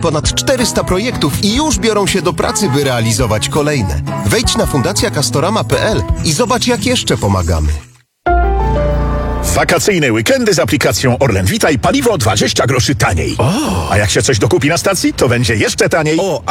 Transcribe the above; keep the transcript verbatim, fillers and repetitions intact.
ponad czterysta projektów i już biorą się do pracy, by realizować kolejne. Wejdź na fundacja castorama kropka p l i zobacz, jak jeszcze pomagamy. Wakacyjne weekendy z aplikacją Orlen Vita i paliwo dwadzieścia groszy taniej. A jak się coś dokupi na stacji, to będzie jeszcze taniej. O,